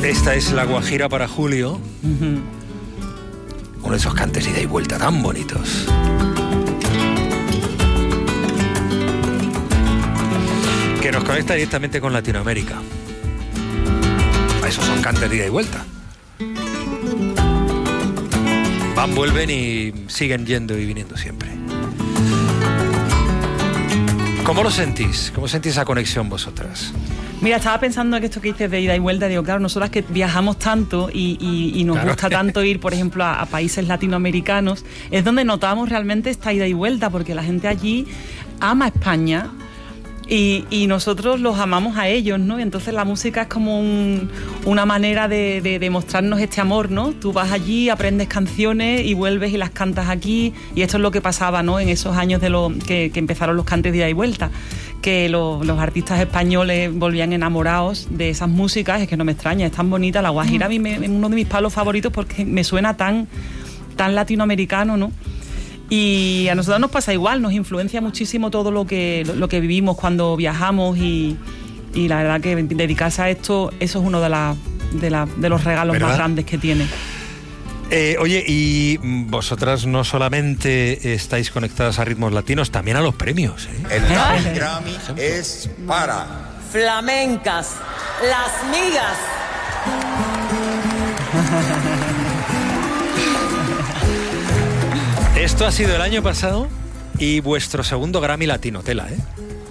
Esta es La Guajira para Julio. Uno de esos cantes ida y vuelta tan bonitos. Que nos conecta directamente con Latinoamérica. Esos son cantes de ida y vuelta. Van, vuelven y siguen yendo y viniendo siempre. ¿Cómo lo sentís? ¿Cómo sentís esa conexión vosotras? Mira, estaba pensando en esto que dices de ida y vuelta. Digo, claro, nosotras que viajamos tanto y nos gusta tanto ir, por ejemplo, a países latinoamericanos, es donde notamos realmente esta ida y vuelta, porque la gente allí ama España y nosotros los amamos a ellos, ¿no? Y entonces la música es como una manera de demostrarnos este amor, ¿no? Tú vas allí, aprendes canciones y vuelves y las cantas aquí, y esto es lo que pasaba, ¿no? En esos años que empezaron los cantes de ida y vuelta, que los artistas españoles volvían enamorados de esas músicas. Es que no me extraña, es tan bonita. La Guajira a mí es uno de mis palos favoritos porque me suena tan latinoamericano, ¿no? Y a nosotros nos pasa igual, nos influencia muchísimo todo lo que vivimos cuando viajamos y la verdad que dedicarse a esto, eso es uno de los regalos, ¿verdad?, más grandes que tiene. Oye, y vosotras no solamente estáis conectadas a ritmos latinos, también a los premios, ¿eh? El Grammy es para Flamencas, las migas. Esto ha sido el año pasado y vuestro segundo Grammy latino, tela, ¿eh?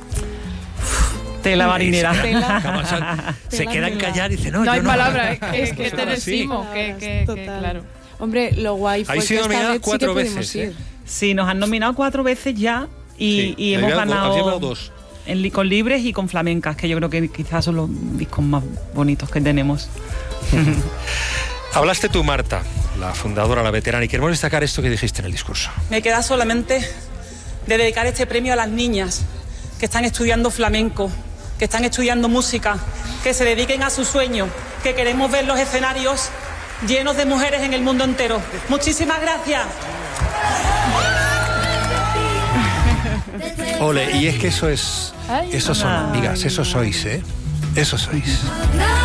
Tela marinera. Se quedan callados y dicen, no hay yo palabra, es que te decimos que claro. Hombre, lo guay fue habéis que sido esta nominadas vez 4 sí que pudimos veces, ir. Sí, nos han nominado 4 veces ya y hemos ganado. Has llevado 2. Con Libres y con Flamencas, que yo creo que quizás son los discos más bonitos que tenemos. Hablaste tú, Marta, la fundadora, la veterana, y queremos destacar esto que dijiste en el discurso. Me queda solamente de dedicar este premio a las niñas que están estudiando flamenco, que están estudiando música, que se dediquen a su sueño, que queremos ver los escenarios llenos de mujeres en el mundo entero. Muchísimas gracias. Ole, y es que eso son amigas, eso sois, ¿eh? Eso sois.